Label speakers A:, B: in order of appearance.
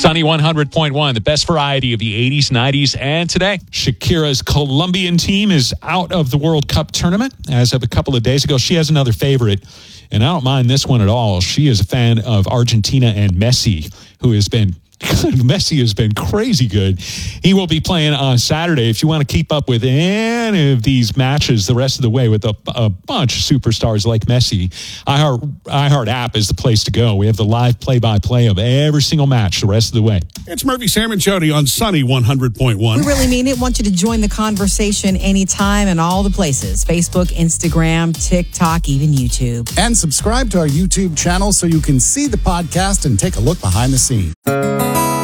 A: Sunny 100.1, the best variety of the 80s, 90s, and today. Shakira's Colombian team is out of the World Cup tournament as of a couple of days ago. She has another favorite, and I don't mind this one at all. She is a fan of Argentina and Messi, who has been Messi has been crazy good. He will be playing on Saturday. If you want to keep up with any of these matches the rest of the way with a bunch of superstars like Messi, iHeart app is the place to go. We have the live play-by-play of every single match the rest of the way.
B: It's Murphy, Sam, and Jody on Sunny 100.1.
C: We really mean it. Want you to join the conversation anytime and all the places. Facebook, Instagram, TikTok, even YouTube.
D: And subscribe to our YouTube channel so you can see the podcast and take a look behind the scenes.